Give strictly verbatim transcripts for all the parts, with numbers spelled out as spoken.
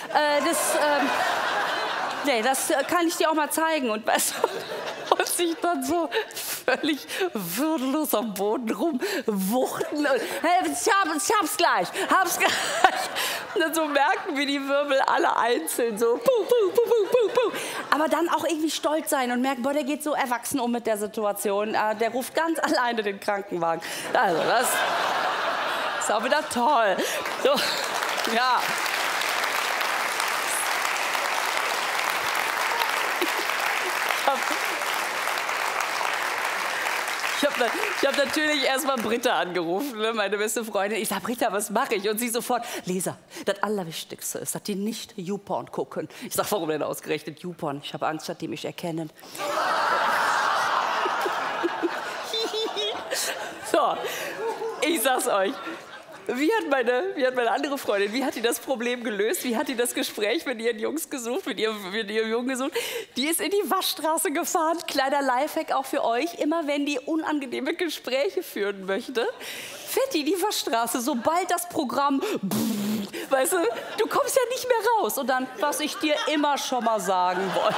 Äh, das, ähm, nee, das kann ich dir auch mal zeigen. Und, weißt du, und sich dann so völlig würdelos am Boden rumwuchten. Und, hey, ich, hab, ich hab's gleich, hab's gleich. Und dann so merken, wie die Wirbel alle einzeln so. Puh, puh, puh, puh, puh. Aber dann auch irgendwie stolz sein und merken, boah, der geht so erwachsen um mit der Situation. Äh, der ruft ganz alleine den Krankenwagen. Also das ist auch wieder toll. So, ja. Ich habe hab natürlich erst mal Britta angerufen, ne, meine beste Freundin. Ich sage, Britta, was mache ich? Und sie sofort, Lisa, das Allerwichtigste ist, dass die nicht YouPorn gucken. Ich sage, warum denn ausgerechnet YouPorn? Ich habe Angst, dass die mich erkennen. So, ich sag's euch. Wie hat, meine, wie hat meine andere Freundin, wie hat die das Problem gelöst? Wie hat die das Gespräch mit ihren Jungs gesucht, mit ihrem, mit ihrem Jungen gesucht? Die ist in die Waschstraße gefahren. Kleiner Lifehack auch für euch. Immer wenn die unangenehme Gespräche führen möchte, fährt die in die Waschstraße, sobald das Programm... Weißt du, du kommst ja nicht mehr raus. Und dann, was ich dir immer schon mal sagen wollte.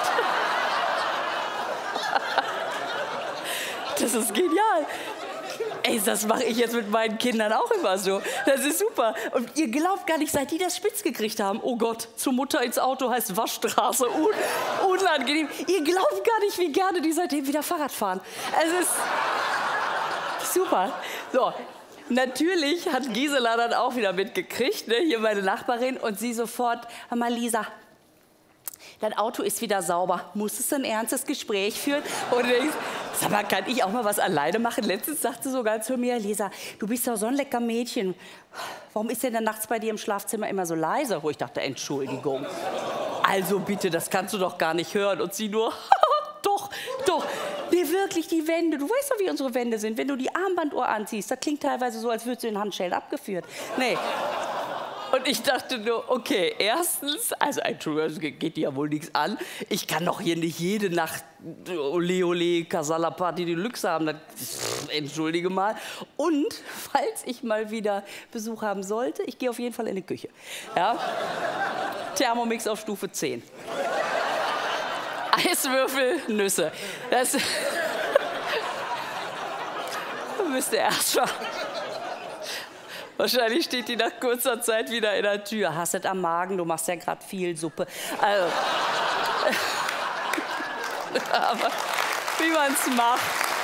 Das ist genial. Ey, das mache ich jetzt mit meinen Kindern auch immer so. Das ist super. Und ihr glaubt gar nicht, seit die das spitz gekriegt haben, oh Gott, zur Mutter ins Auto heißt Waschstraße, un unangenehm. Ihr glaubt gar nicht, wie gerne die seitdem wieder Fahrrad fahren. Es ist super. So, natürlich hat Gisela dann auch wieder mitgekriegt, ne? Hier meine Nachbarin, und sie sofort, hör mal, Lisa, dein Auto ist wieder sauber. Musstest du ein ernstes Gespräch führen? Und ich, sag mal, kann ich auch mal was alleine machen? Letztens sagte sie sogar zu mir, Lisa, du bist doch so ein lecker Mädchen. Warum ist denn dann nachts bei dir im Schlafzimmer immer so leise? Wo ich dachte, Entschuldigung. Also bitte, das kannst du doch gar nicht hören. Und sie nur, doch, doch. Nee, wirklich, die Wände. Du weißt doch, wie unsere Wände sind. Wenn du die Armbanduhr anziehst, das klingt teilweise so, als würdest du in Handschellen abgeführt. Nee. Und ich dachte nur, okay, erstens, also Entschuldigung, geht dir ja wohl nichts an. Ich kann doch hier nicht jede Nacht Ole Ole, Casala Party Deluxe haben. Das, pff, entschuldige mal. Und falls ich mal wieder Besuch haben sollte, ich gehe auf jeden Fall in die Küche. Ja? Thermomix auf Stufe zehn. Eiswürfel, Nüsse. Das müsst ihr erst mal. Wahrscheinlich steht die nach kurzer Zeit wieder in der Tür. Hast es am Magen, du machst ja gerade viel Suppe. Also, aber wie man es macht.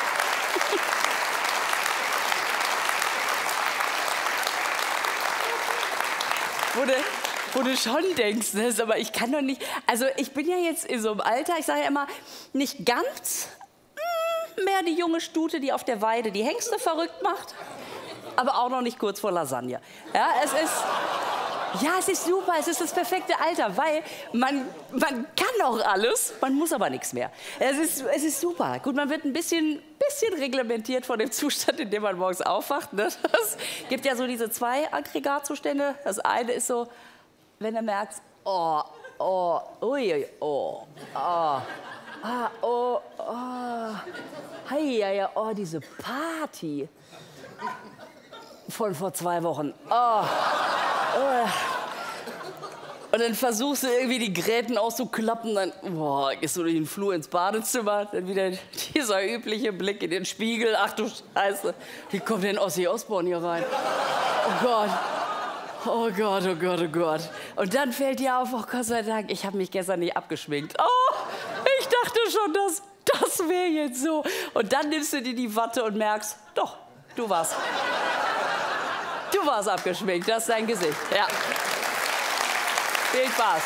Wo du, wo du schon denkst, ne? Aber ich kann doch nicht. Also ich bin ja jetzt in so einem Alter, ich sage ja immer, nicht ganz mh, mehr die junge Stute, die auf der Weide die Hengste verrückt macht. Aber auch noch nicht kurz vor Lasagne. Ja, es ist, ja, es ist super, es ist das perfekte Alter, weil man, man kann auch alles, man muss aber nichts mehr. Es ist, es ist super. Gut, man wird ein bisschen, bisschen reglementiert von dem Zustand, in dem man morgens aufwacht. Ne? Es gibt ja so diese zwei Aggregatzustände. Das eine ist so, wenn du merkst, oh, oh, ui, oh, oh, ah, oh, oh, hei, ja, ja, oh, diese Party. Von vor zwei Wochen. Oh. Oh. Und dann versuchst du irgendwie die Gräten auszuklappen, dann boah, gehst du durch den Flur ins Badezimmer, dann wieder dieser übliche Blick in den Spiegel. Ach du Scheiße, wie kommt denn Ossi Osborn hier rein? Oh Gott. Oh Gott, oh Gott, oh Gott. Und dann fällt dir auf, oh Gott sei Dank, ich habe mich gestern nicht abgeschminkt. Oh, ich dachte schon, das, das wäre jetzt so. Und dann nimmst du dir die Watte und merkst, doch, du warst. Du warst abgeschminkt, das ist dein Gesicht. Ja. Viel Spaß.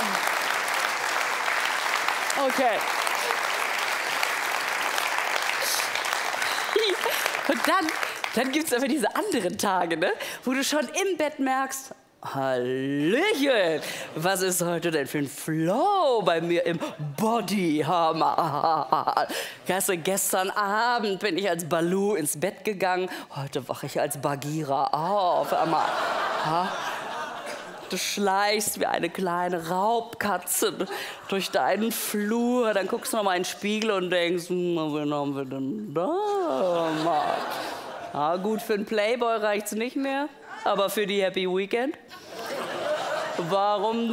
Okay. Und dann, dann gibt es aber diese anderen Tage, ne, wo du schon im Bett merkst, Hallöchen, was ist heute denn für ein Flow bei mir im Bodyhammer? Weißt du, gestern Abend bin ich als Baloo ins Bett gegangen, heute wache ich als Bagheera auf. Ha? Du schleichst wie eine kleine Raubkatze durch deinen Flur, dann guckst du noch mal in den Spiegel und denkst, na, wen haben wir denn da? Na gut, für einen Playboy reicht's nicht mehr. Aber für die Happy Weekend? Warum